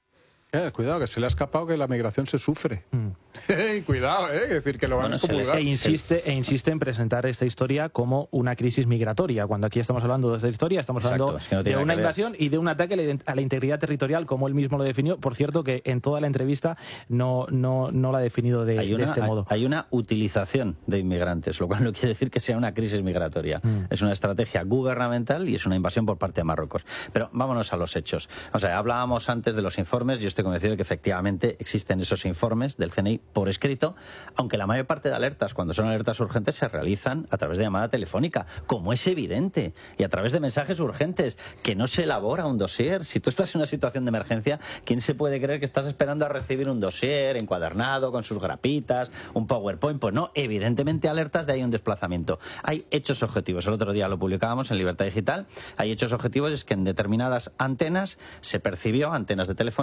Eh, cuidado, que se le ha escapado que la migración se sufre. Mm. Cuidado, eh, es decir, que lo van bueno, a excomulgar. E insiste, e insiste en presentar esta historia como una crisis migratoria, cuando aquí estamos hablando de esta historia, estamos Exacto, hablando es que no de una invasión y de un ataque a la integridad territorial, como él mismo lo definió. Por cierto, que en toda la entrevista no, no, no la ha definido de, hay una, de este hay, modo. Hay una utilización de inmigrantes, lo cual no quiere decir que sea una crisis migratoria. Mm. Es una estrategia gubernamental y es una invasión por parte de Marruecos. Pero vámonos a los hechos. O sea, hablábamos antes de los informes, yo estoy convencido de que efectivamente existen esos informes del C N I por escrito, aunque la mayor parte de alertas, cuando son alertas urgentes, se realizan a través de llamada telefónica, como es evidente, y a través de mensajes urgentes, que no se elabora un dossier. Si tú estás en una situación de emergencia, ¿quién se puede creer que estás esperando a recibir un dossier encuadernado, con sus grapitas, un PowerPoint? Pues no, evidentemente alertas de ahí un desplazamiento. Hay hechos objetivos, el otro día lo publicábamos en Libertad Digital, hay hechos objetivos, es que en determinadas antenas se percibió, antenas de telefonía, se percibió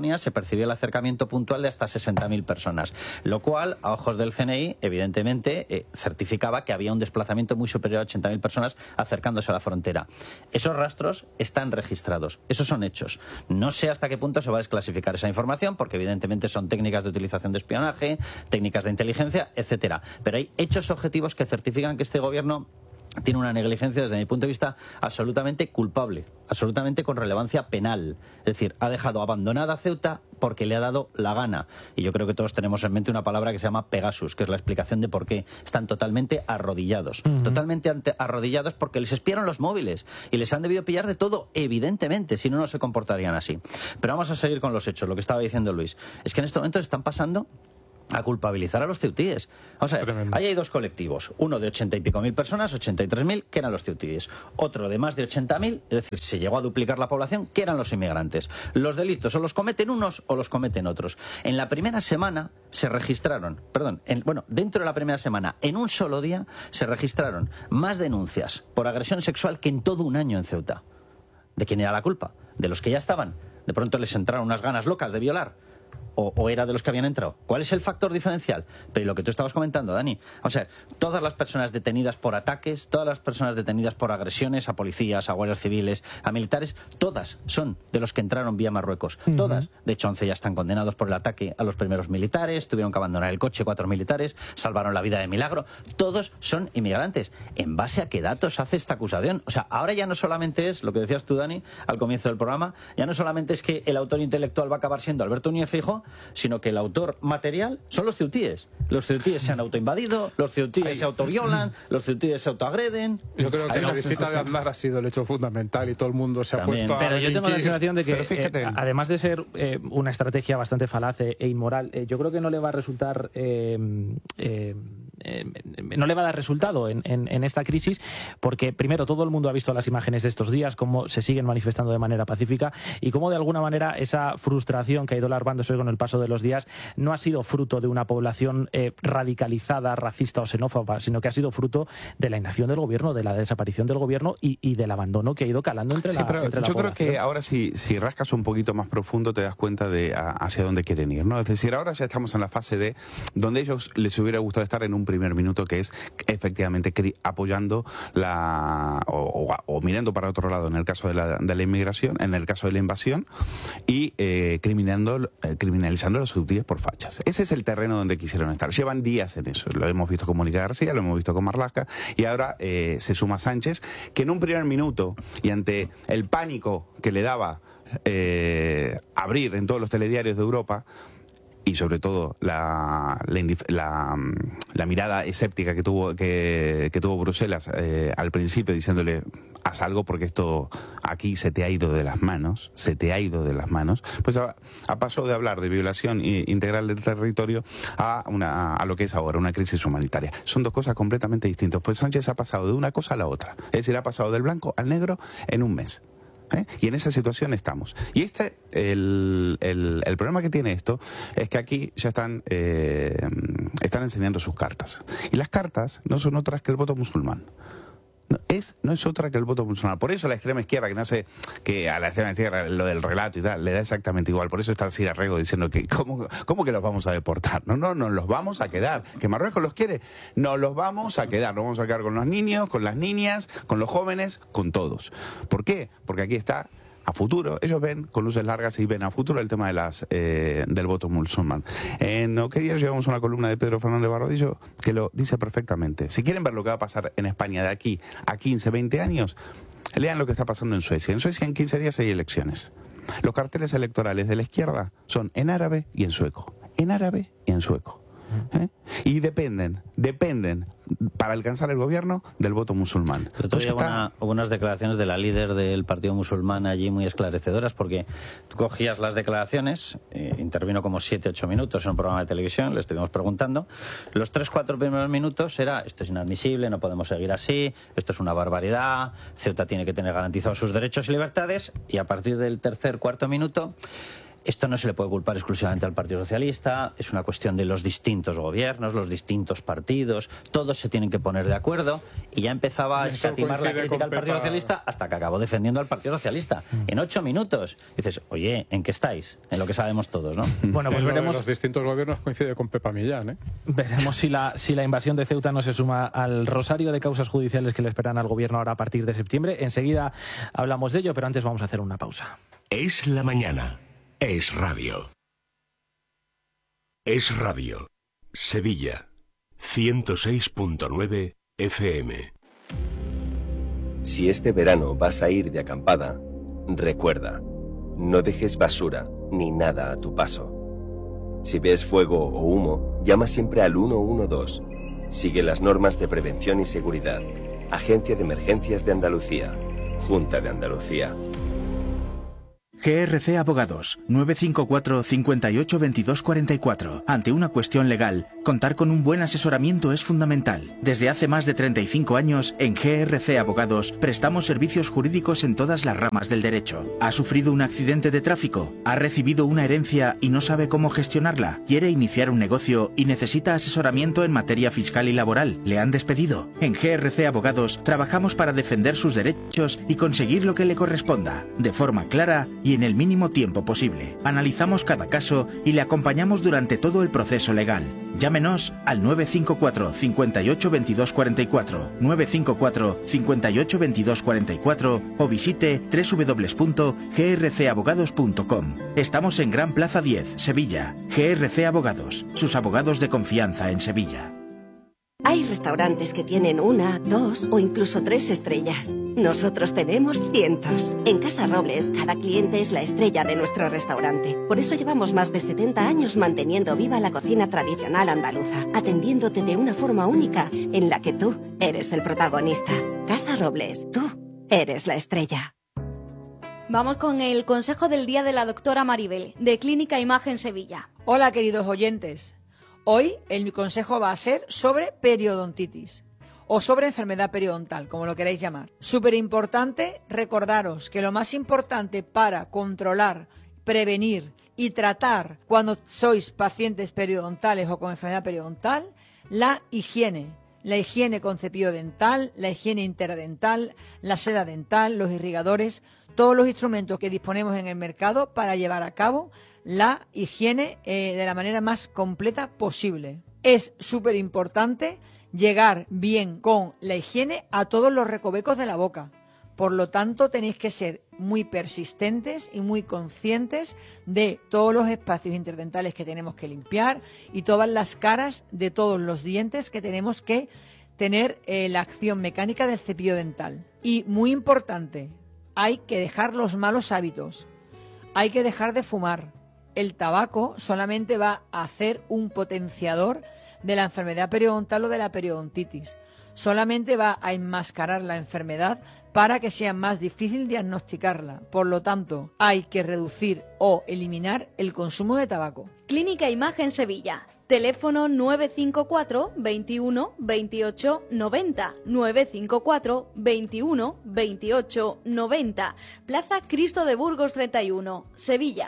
percibió el acercamiento puntual de hasta sesenta mil personas, lo cual, a ojos del C N I, evidentemente, eh, certificaba que había un desplazamiento muy superior a ochenta mil personas acercándose a la frontera. Esos rastros están registrados, esos son hechos. No sé hasta qué punto se va a desclasificar esa información, porque evidentemente son técnicas de utilización de espionaje, técnicas de inteligencia, etcétera. Pero hay hechos objetivos que certifican que este gobierno tiene una negligencia, desde mi punto de vista, absolutamente culpable, absolutamente con relevancia penal. Es decir, ha dejado abandonada Ceuta porque le ha dado la gana. Y yo creo que todos tenemos en mente una palabra que se llama Pegasus, que es la explicación de por qué están totalmente arrodillados. Uh-huh. Totalmente ante, arrodillados porque les espiaron los móviles y les han debido pillar de todo, evidentemente, si no, no se comportarían así. Pero vamos a seguir con los hechos, lo que estaba diciendo Luis. Es que en este momento están pasando a culpabilizar a los ceutíes. Vamos a ver, ahí hay dos colectivos, uno de ochenta y pico mil personas, ochenta y tres mil, que eran los ceutíes, otro de más de ochenta mil, es decir, se llegó a duplicar la población, que eran los inmigrantes. Los delitos o los cometen unos o los cometen otros. En la primera semana se registraron, perdón, en, bueno, dentro de la primera semana, en un solo día, se registraron más denuncias por agresión sexual que en todo un año en Ceuta. ¿De quién era la culpa? ¿De los que ya estaban? ¿De pronto les entraron unas ganas locas de violar? O, o era de los que habían entrado. ¿Cuál es el factor diferencial? Pero lo que tú estabas comentando, Dani. O sea, todas las personas detenidas por ataques, todas las personas detenidas por agresiones a policías, a guardias civiles, a militares, todas son de los que entraron vía Marruecos. Uh-huh. Todas. De hecho, once ya están condenados por el ataque a los primeros militares, tuvieron que abandonar el coche cuatro militares, salvaron la vida de milagro. Todos son inmigrantes. ¿En base a qué datos hace esta acusación? O sea, ahora ya no solamente es, lo que decías tú, Dani, al comienzo del programa, ya no solamente es que el autor intelectual va a acabar siendo Alberto Núñez Feijóo, sino que el autor material son los ceutíes. Los ceutíes se han autoinvadido, los ceutíes Ay. se autoviolan, los ceutíes se autoagreden. Yo creo que Hay la visita de Aznar ha sido el hecho fundamental y todo el mundo se También. ha puesto a... Pero yo tengo la sensación de que, eh, además de ser eh, una estrategia bastante falaz e inmoral, eh, yo creo que no le va a resultar... Eh, eh, eh, no le va a dar resultado en, en, en esta crisis, porque primero todo el mundo ha visto las imágenes de estos días, cómo se siguen manifestando de manera pacífica y cómo de alguna manera esa frustración que ha ido larvándose con el paso de los días no ha sido fruto de una población eh, radicalizada, racista o xenófoba, sino que ha sido fruto de la inacción del gobierno, de la desaparición del gobierno y, y del abandono que ha ido calando entre sí, la, pero entre la yo población. creo que ahora si, si rascas un poquito más profundo te das cuenta de a, hacia dónde quieren ir, ¿no? Es decir, ahora ya estamos en la fase de donde ellos les hubiera gustado estar en un primer minuto, que es efectivamente apoyando la o, o, o mirando para otro lado en el caso de la, de la inmigración, en el caso de la invasión y eh, criminando, eh, criminalizando a los ceutíes por fachas. Ese es el terreno donde quisieron estar. Llevan días en eso. Lo hemos visto con Mónica García, lo hemos visto con Marlaska y ahora eh, se suma Sánchez, que en un primer minuto y ante el pánico que le daba eh, abrir en todos los telediarios de Europa y sobre todo la, la, la, la mirada escéptica que tuvo que, que tuvo Bruselas eh, al principio diciéndole haz algo porque esto aquí se te ha ido de las manos, se te ha ido de las manos, pues a, a paso de hablar de violación integral del territorio a, una, a lo que es ahora una crisis humanitaria. Son dos cosas completamente distintas. Pues Sánchez ha pasado de una cosa a la otra. Es decir, ha pasado del blanco al negro en un mes. ¿Eh? Y en esa situación estamos. Y este el, el, el problema que tiene esto es que aquí ya están eh, están enseñando sus cartas. Y las cartas no son otras que el voto musulmán. No es, no es otra que el voto musulmán. Por eso la extrema izquierda, que no sé, que a la extrema izquierda lo del relato y tal, le da exactamente igual. Por eso está Sira Rego diciendo que ¿cómo, cómo que los vamos a deportar? No, no, nos los vamos a quedar. ¿Que Marruecos los quiere? Nos los vamos a quedar. Nos vamos a quedar con los niños, con las niñas, con los jóvenes, con todos. ¿Por qué? Porque aquí está a futuro. Ellos ven con luces largas y ven a futuro el tema de las eh, del voto musulmán. En OK Diario llevamos una columna de Pedro Fernández Barbadillo que lo dice perfectamente. Si quieren ver lo que va a pasar en España de aquí a quince, veinte años, lean lo que está pasando en Suecia. En Suecia en quince días hay elecciones. Los carteles electorales de la izquierda son en árabe y en sueco. En árabe y en sueco. ¿Eh? Y dependen, dependen para alcanzar el gobierno del voto musulmán. Pero todavía hubo, una, hubo unas declaraciones de la líder del partido musulmán allí muy esclarecedoras, porque tú cogías las declaraciones, eh, intervino como siete, ocho minutos en un programa de televisión, le estuvimos preguntando, los tres, cuatro primeros minutos era esto es inadmisible, no podemos seguir así, esto es una barbaridad, Ceuta tiene que tener garantizados sus derechos y libertades, y a partir del tercer, cuarto minuto Esto no se le puede culpar exclusivamente al Partido Socialista, es una cuestión de los distintos gobiernos, los distintos partidos, todos se tienen que poner de acuerdo, y ya empezaba a escatimar la crítica al Partido Socialista hasta que acabó defendiendo al Partido Socialista. En ocho minutos. Dices, oye, ¿en qué estáis? En lo que sabemos todos, ¿no? Bueno, pues veremos. Los distintos gobiernos coincide con Pepa Millán, ¿eh? Veremos si la, si la invasión de Ceuta no se suma al rosario de causas judiciales que le esperan al gobierno ahora a partir de septiembre. Enseguida hablamos de ello, pero antes vamos a hacer una pausa. Es la mañana. Es radio. Es radio. Sevilla. ciento seis punto nueve F M. Si este verano vas a ir de acampada, recuerda, no dejes basura ni nada a tu paso. Si ves fuego o humo, llama siempre al uno uno dos. Sigue las normas de prevención y seguridad. Agencia de Emergencias de Andalucía. Junta de Andalucía. G R C Abogados, nueve cinco cuatro, cinco ocho, veintidós cuarenta y cuatro. Ante una cuestión legal, contar con un buen asesoramiento es fundamental. Desde hace más de treinta y cinco años, en G R C Abogados, prestamos servicios jurídicos en todas las ramas del derecho. ¿Ha sufrido un accidente de tráfico? ¿Ha recibido una herencia y no sabe cómo gestionarla? ¿Quiere iniciar un negocio y necesita asesoramiento en materia fiscal y laboral? ¿Le han despedido? En G R C Abogados, trabajamos para defender sus derechos y conseguir lo que le corresponda, de forma clara y en el mínimo tiempo posible. Analizamos cada caso y le acompañamos durante todo el proceso legal. Llámenos al nueve cinco cuatro, cinco ocho, veintidós cuarenta y cuatro, nueve cinco cuatro, cinco ocho, veintidós cuarenta y cuatro o visite doble u doble u doble u punto g r c abogados punto com. Estamos en Gran Plaza diez, Sevilla. G R C Abogados, sus abogados de confianza en Sevilla. Hay restaurantes que tienen una, dos o incluso tres estrellas. Nosotros tenemos cientos. En Casa Robles, cada cliente es la estrella de nuestro restaurante. Por eso llevamos más de setenta años manteniendo viva la cocina tradicional andaluza, atendiéndote de una forma única en la que tú eres el protagonista. Casa Robles, tú eres la estrella. Vamos con el consejo del día de la doctora Maribel, de Clínica Imagen Sevilla. Hola, queridos oyentes. Hoy el consejo va a ser sobre periodontitis o sobre enfermedad periodontal, como lo queráis llamar. Súper importante recordaros que lo más importante para controlar, prevenir y tratar cuando sois pacientes periodontales o con enfermedad periodontal, la higiene. La higiene con cepillo dental, la higiene interdental, la seda dental, los irrigadores, todos los instrumentos que disponemos en el mercado para llevar a cabo la higiene eh, de la manera más completa posible. Es súper importante llegar bien con la higiene a todos los recovecos de la boca. Por lo tanto, tenéis que ser muy persistentes y muy conscientes de todos los espacios interdentales que tenemos que limpiar y todas las caras de todos los dientes que tenemos que tener eh, la acción mecánica del cepillo dental. Y muy importante, hay que dejar los malos hábitos. Hay que dejar de fumar. El tabaco solamente va a hacer un potenciador de la enfermedad periodontal o de la periodontitis. Solamente va a enmascarar la enfermedad para que sea más difícil diagnosticarla. Por lo tanto, hay que reducir o eliminar el consumo de tabaco. Clínica Imagen Sevilla. Teléfono nueve cinco cuatro, veintiuno, veintiocho, noventa. nueve cinco cuatro, veintiuno, veintiocho, noventa. Plaza Cristo de Burgos treinta y uno, Sevilla.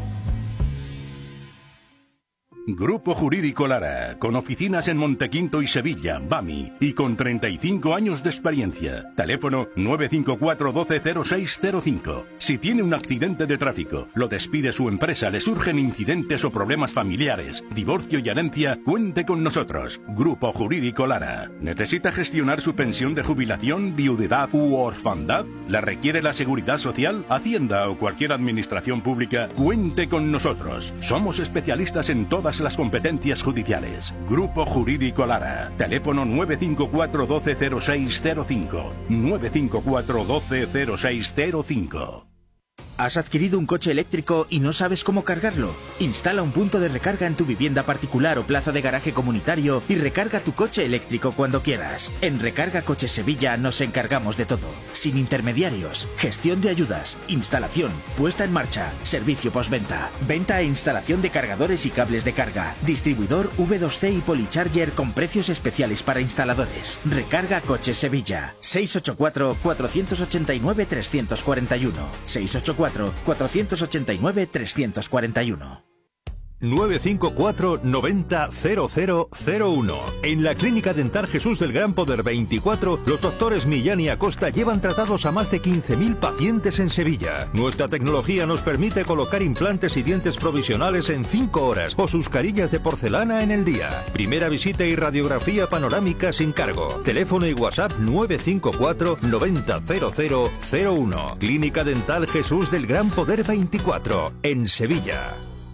Grupo Jurídico Lara, con oficinas en Montequinto y Sevilla, Bami, y con treinta y cinco años de experiencia. Teléfono nueve cinco cuatro, doce, cero seis cero cinco. Si tiene un accidente de tráfico, lo despide su empresa, le surgen incidentes o problemas familiares, divorcio y herencia, cuente con nosotros. Grupo Jurídico Lara. ¿Necesita gestionar su pensión de jubilación, viudedad u orfandad? ¿La requiere la Seguridad Social, Hacienda o cualquier administración pública? Cuente con nosotros. Somos especialistas en todas las competencias judiciales. Grupo Jurídico Lara. Teléfono nueve cinco cuatro, doce, cero seis cero cinco. nueve cinco cuatro, doce, cero seis cero cinco. ¿Has adquirido un coche eléctrico y no sabes cómo cargarlo? Instala un punto de recarga en tu vivienda particular o plaza de garaje comunitario y recarga tu coche eléctrico cuando quieras. En Recarga Coches Sevilla nos encargamos de todo. Sin intermediarios, gestión de ayudas, instalación, puesta en marcha, servicio postventa, venta e instalación de cargadores y cables de carga, distribuidor V dos C y Policharger con precios especiales para instaladores. Recarga Coches Sevilla. seis ocho cuatro, cuatro ocho nueve, tres cuatro uno. seis ocho cuatro, cuatro, cuatro ocho nueve, tres cuatro uno. nueve cinco cuatro noventa cero cero cero uno. En la Clínica Dental Jesús del Gran Poder veinticuatro, los doctores Millán y Acosta llevan tratados a más de quince mil pacientes en Sevilla. Nuestra tecnología nos permite colocar implantes y dientes provisionales en cinco horas o sus carillas de porcelana en el día. Primera visita y radiografía panorámica sin cargo. Teléfono y WhatsApp nueve cinco cuatro noventa cero cero cero uno. Clínica Dental Jesús del Gran Poder veinticuatro, en Sevilla.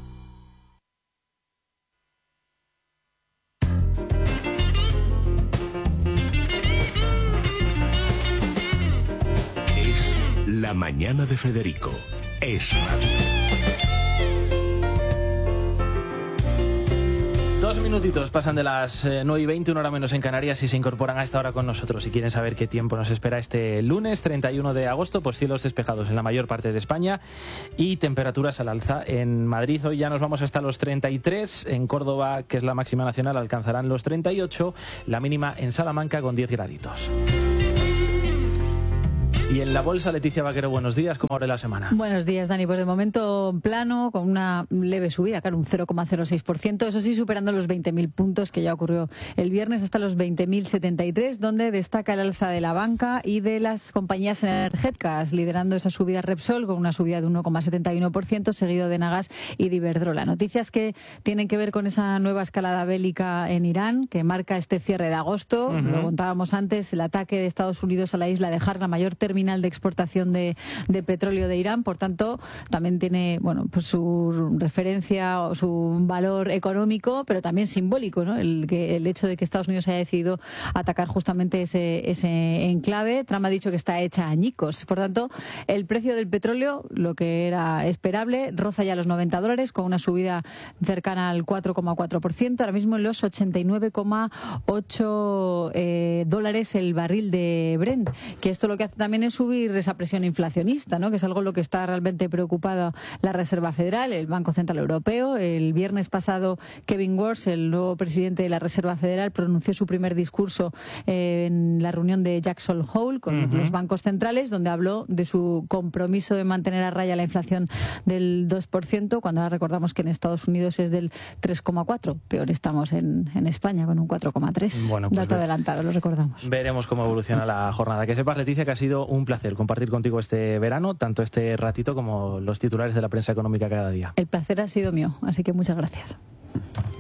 La mañana de Federico es radio. Dos minutitos pasan de las nueve y veinte, una hora menos en Canarias, y se incorporan a esta hora con nosotros. Si quieren saber qué tiempo nos espera este lunes treinta y uno de agosto, pues cielos despejados en la mayor parte de España y temperaturas al alza. En Madrid hoy ya nos vamos hasta los treinta y tres, en Córdoba, que es la máxima nacional, alcanzarán los treinta y ocho, la mínima en Salamanca con diez graditos. Y en la bolsa, Leticia Vaquero, buenos días, ¿cómo abre la semana? Buenos días, Dani. Pues de momento plano, con una leve subida, claro, un cero coma cero seis por ciento, eso sí, superando los veinte mil puntos que ya ocurrió el viernes, hasta los veinte mil setenta y tres, donde destaca el alza de la banca y de las compañías energéticas, liderando esa subida Repsol con una subida de uno coma setenta y uno por ciento, seguido de Nagas y de Iberdrola. Noticias que tienen que ver con esa nueva escalada bélica en Irán, que marca este cierre de agosto. Uh-huh. Lo contábamos antes, el ataque de Estados Unidos a la isla de Har, la mayor terminal de exportación de, de petróleo de Irán. Por tanto, también tiene, bueno, pues su referencia o su valor económico, pero también simbólico, ¿no? El, que, el hecho de que Estados Unidos haya decidido atacar justamente ese, ese enclave. Trump ha dicho que está hecha añicos. Por tanto, el precio del petróleo, lo que era esperable, roza ya los noventa dólares, con una subida cercana al cuatro coma cuatro por ciento. Ahora mismo en los ochenta y nueve coma ocho eh, dólares el barril de Brent. Que esto lo que hace también es subir esa presión inflacionista, ¿no? Que es algo lo que está realmente preocupada la Reserva Federal, el Banco Central Europeo. El viernes pasado, Kevin Warsh, el nuevo presidente de la Reserva Federal, pronunció su primer discurso eh, en la reunión de Jackson Hole con uh-huh. los bancos centrales, donde habló de su compromiso de mantener a raya la inflación del dos por ciento, cuando ahora recordamos que en Estados Unidos es del tres coma cuatro por ciento. Peor estamos en, en España, con un cuatro coma tres por ciento. Bueno, pues dato ve- adelantado, lo recordamos. Veremos cómo evoluciona la jornada. Que sepas, Leticia, que ha sido un placer compartir contigo este verano, tanto este ratito como los titulares de la prensa económica cada día. El placer ha sido mío, así que muchas gracias.